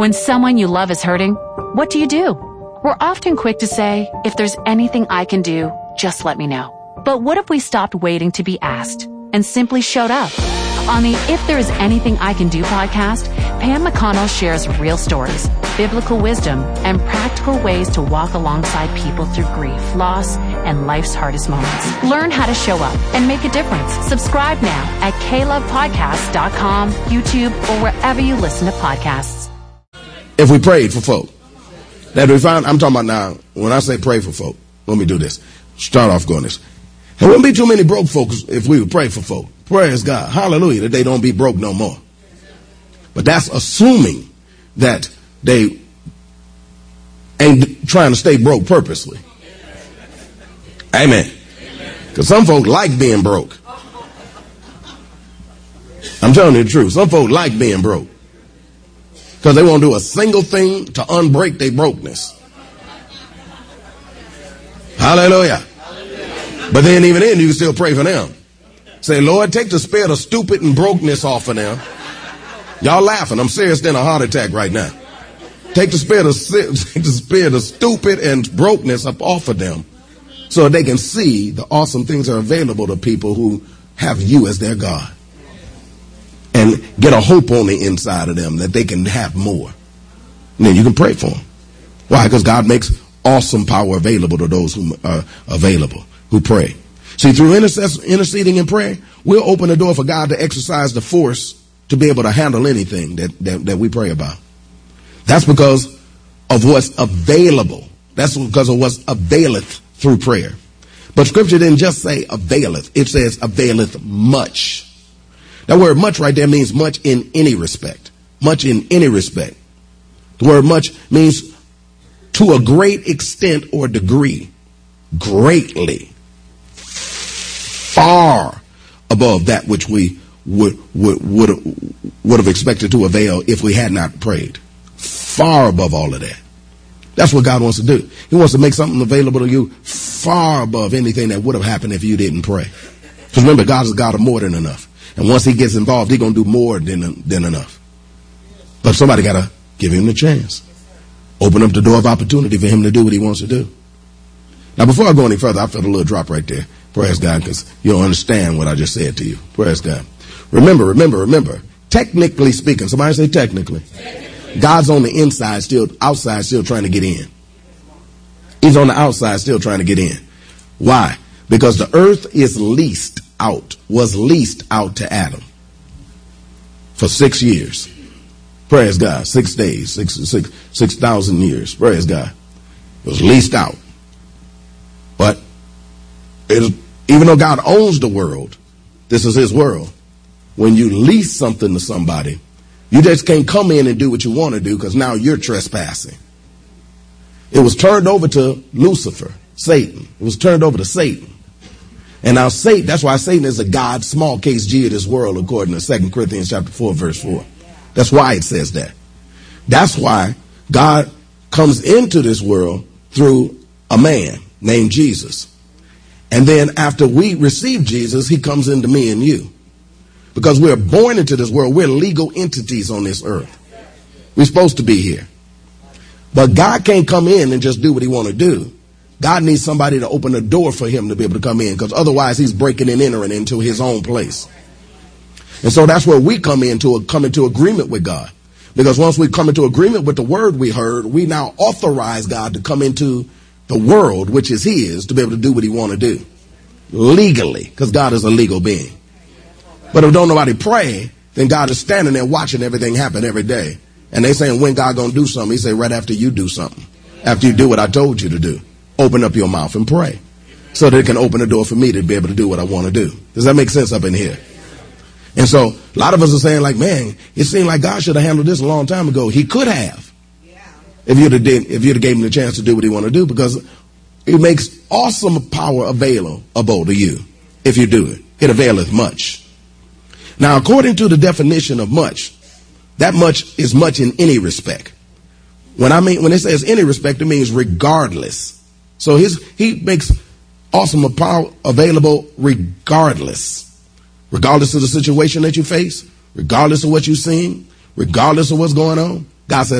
When someone you love is hurting, what do? We're often quick to say, if there's anything I can do, just let me know. But what if we stopped waiting to be asked and simply showed up? On the If There Is Anything I Can Do podcast, Pam McConnell shares real stories, biblical wisdom, and practical ways to walk alongside people through grief, loss, and life's hardest moments. Learn how to show up and make a difference. Subscribe now at KLovePodcasts.com, YouTube, or wherever you listen to podcasts. If we prayed for folk, that we found, I'm talking about now, when I say pray for folk, let me do this. Start off going this. There wouldn't be too many broke folks if we would pray for folk. Praise God. Hallelujah. That they don't be broke no more. But that's assuming that they ain't trying to stay broke purposely. Amen. Because some folk like being broke. I'm telling you the truth. Some folk like being broke. Because they won't do a single thing to unbreak their brokenness. Hallelujah. But then even then you can still pray for them. Say, Lord, take the spirit of stupid and brokenness off of them. Y'all laughing. I'm serious than a heart attack right now. Take the spirit of stupid and brokenness up off of them so they can see the awesome things that are available to people who have you as their God. And get a hope on the inside of them that they can have more. And then you can pray for them. Why? Because God makes awesome power available to those who are available, who pray. See, through interceding in prayer, we'll open the door for God to exercise the force to be able to handle anything that we pray about. That's because of what's available. That's because of what's availeth through prayer. But Scripture didn't just say availeth. It says availeth much. That word much right there means much in any respect. Much in any respect. The word much means to a great extent or degree. Greatly. Far above that which we would have expected to avail if we had not prayed. Far above all of that. That's what God wants to do. He wants to make something available to you far above anything that would have happened if you didn't pray. Because remember, God is a God of more than enough. And once he gets involved, he's going to do more than enough. But somebody got to give him the chance. Open up the door of opportunity for him to do what he wants to do. Now, before I go any further, I felt a little drop right there. Praise God, because you don't understand what I just said to you. Praise God. Remember. Technically speaking, somebody say technically. God's on the inside, outside, still trying to get in. He's on the outside, still trying to get in. Why? Because the earth was leased out to Adam for 6 years. Praise God. 6 days, 6,000 years. Praise God. It was leased out. But even though God owns the world, this is his world. When you lease something to somebody, you just can't come in and do what you want to do because now you're trespassing. It was turned over to Lucifer, Satan. It was turned over to Satan. And now Satan, that's why Satan is a God, small case G of this world, according to 2 Corinthians chapter 4, verse 4. That's why it says that. That's why God comes into this world through a man named Jesus. And then after we receive Jesus, he comes into me and you. Because we're born into this world. We're legal entities on this earth. We're supposed to be here. But God can't come in and just do what he want to do. God needs somebody to open the door for him to be able to come in, because otherwise he's breaking and entering into his own place. And so that's where we come into agreement with God. Because once we come into agreement with the word we heard, we now authorize God to come into the world, which is his, to be able to do what he want to do. Legally, because God is a legal being. But if don't nobody pray, then God is standing there watching everything happen every day. And they saying, when God gonna do something? He say, right after you do something. After you do what I told you to do. Open up your mouth and pray. So that it can open the door for me to be able to do what I want to do. Does that make sense up in here? And so a lot of us are saying like, man, it seemed like God should have handled this a long time ago. He could have. If you'd have gave him the chance to do what he want to do, because it makes awesome power available to you. If you do it, it availeth much. Now, according to the definition of much, that much is much in any respect. When it says any respect, it means regardless. So he makes awesome power available regardless of the situation that you face, regardless of what you've seen, regardless of what's going on. God said,